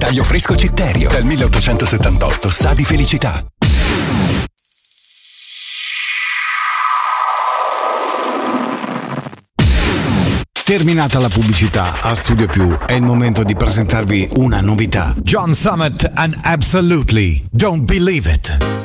Taglio fresco Citterio. Dal 1878 sa di felicità. Terminata la pubblicità, a Studio Più è il momento di presentarvi una novità. John Summit and Absolutely Don't Believe It.